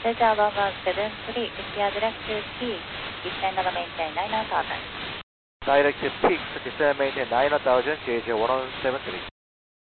Passenger 1173, India direct to peak, descend and maintain 9000. Direct peak, descend maintain 9000, JJ 1173.